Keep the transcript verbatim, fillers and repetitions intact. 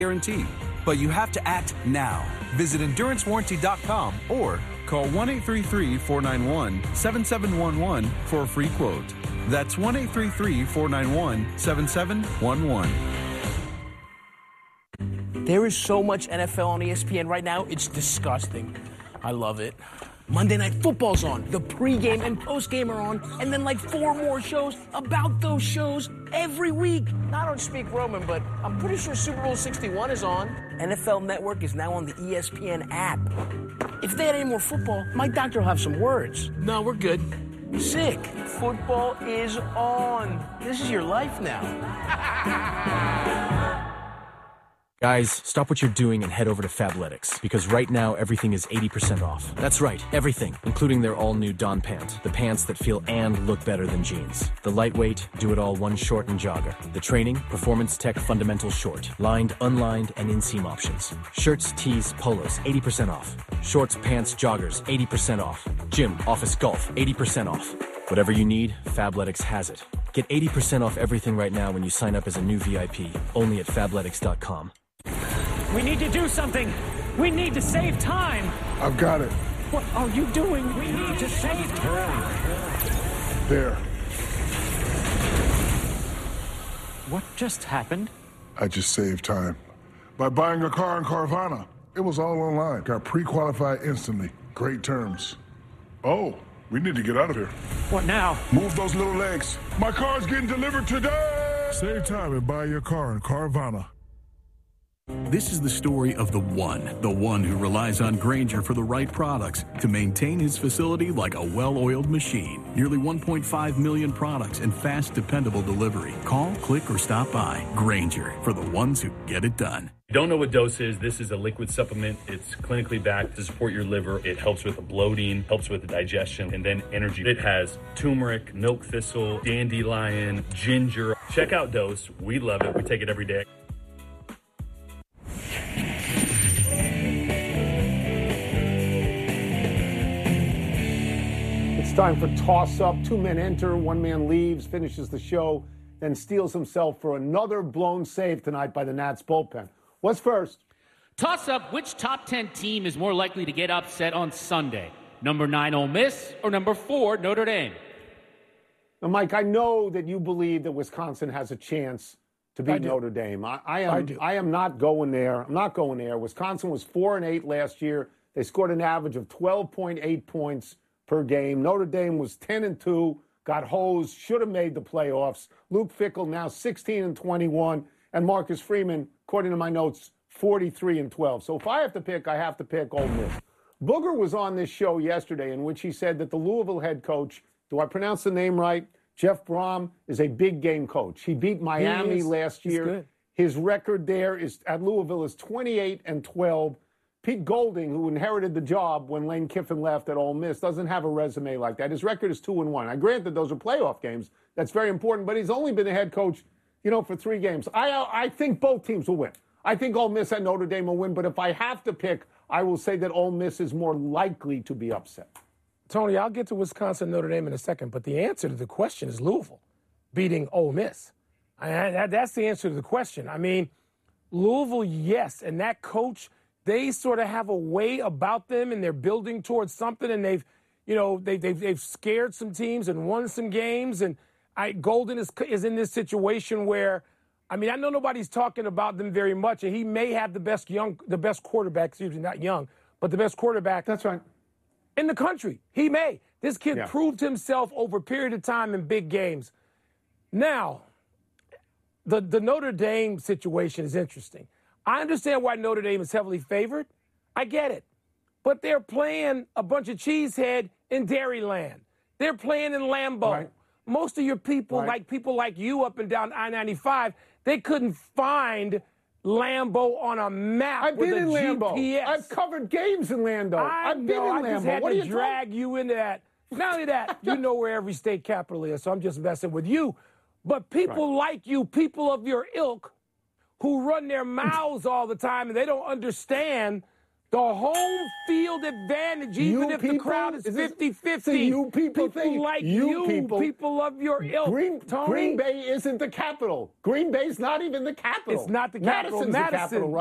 guarantee. But you have to act now. Visit endurance warranty dot com or call one eight three three, four nine one, seven seven one one for a free quote. That's one eight three three, four nine one, seven seven one one. There is so much N F L on E S P N right now, it's disgusting. I love it. Monday Night Football's on, the pregame and postgame are on, and then like four more shows about those shows every week. I don't speak Roman, but I'm pretty sure Super Bowl sixty-one is on. N F L Network is now on the E S P N app. If they had any more football, my doctor will have some words. No, we're good. Sick. Football is on. This is your life now. Guys, stop what you're doing and head over to Fabletics, because right now everything is eighty percent off. That's right, everything, including their all-new Don Pant, the pants that feel and look better than jeans. The lightweight, do-it-all one short and jogger. The training, Performance Tech Fundamental Short. Lined, unlined, and inseam options. Shirts, tees, polos, eighty percent off. Shorts, pants, joggers, eighty percent off. Gym, office, golf, eighty percent off. Whatever you need, Fabletics has it. Get eighty percent off everything right now when you sign up as a new V I P, only at fabletics dot com. We need to do something. We need to save time. I've got it. What are you doing? We need to save time. There. What just happened? I just saved time. By buying a car in Carvana. It was all online. Got pre-qualified instantly. Great terms. Oh, we need to get out of here. What now? Move those little legs. My car's getting delivered today. Save time and buy your car in Carvana. This is the story of the one, the one who relies on Grainger for the right products to maintain his facility like a well-oiled machine. Nearly one point five million products and fast, dependable delivery. Call, click, or stop by. Grainger, for the ones who get it done. If you don't know what Dose is, this is a liquid supplement. It's clinically backed to support your liver. It helps with the bloating, helps with the digestion, and then energy. It has turmeric, milk thistle, dandelion, ginger. Check out Dose. We love it. We take it every day. It's time for toss-up. Two men enter, one man leaves, finishes the show, then steals himself for another blown save tonight by the Nats bullpen. What's first? Toss-up, which top ten team is more likely to get upset on Sunday? Number nine, Ole Miss, or number four, Notre Dame? Now, Mike, I know that you believe that Wisconsin has a chance to beat I do. Notre Dame. I, I am. I do. I am not going there. I'm not going there. Wisconsin was four and eight last year. They scored an average of twelve point eight points per game. Notre Dame was ten and two, got hosed, should have made the playoffs. Luke Fickell now sixteen and twenty-one, and Marcus Freeman, according to my notes, forty-three and twelve. So if I have to pick, I have to pick Ole Miss. Booger was on this show yesterday in which he said that the Louisville head coach, do I pronounce the name right? Jeff Brom is a big game coach. He beat Miami he last year. His record there is at Louisville is twenty-eight and twelve. Pete Golding, who inherited the job when Lane Kiffin left at Ole Miss, doesn't have a resume like that. His record is two and one. I granted those are playoff games. That's very important, but he's only been a head coach, you know, for three games. I I think both teams will win. I think Ole Miss and Notre Dame will win, but if I have to pick, I will say that Ole Miss is more likely to be upset. Tony, I'll get to Wisconsin, Notre Dame in a second, but the answer to the question is Louisville beating Ole Miss. I, that, that's the answer to the question. I mean, Louisville, yes, and that coach, they sort of have a way about them, and they're building towards something, and they've, you know, they, they've they've scared some teams and won some games, and I, Golden is is in this situation where, I mean, I know nobody's talking about them very much, and he may have the best young, the best quarterback, excuse me, not young, but the best quarterback. That's right. In the country. He may. This kid Yeah. proved himself over a period of time in big games. Now, the, the Notre Dame situation is interesting. I understand why Notre Dame is heavily favored. I get it. But they're playing a bunch of cheesehead in Dairyland. They're playing in Lambeau. Right. Most of your people, Right. like people like you up and down I ninety-five, they couldn't find Lambeau on a map I've with been a in Lambeau. G P S. I've covered games in Lambeau. I I've been know, in I just Lambeau. had What are to you drag talking? you into that. Not only that, you know where every state capital is, so I'm just messing with you. But people like you, people of your ilk, who run their mouths all the time and they don't understand The home field advantage, even You if the people? crowd is Is this- fifty-fifty. See, you people think- like you you, people- people of your ilk. Green, Tony. Green Bay isn't the capital. Green Bay's not even the capital. It's not the capital. Madison's the Madison. capital, right?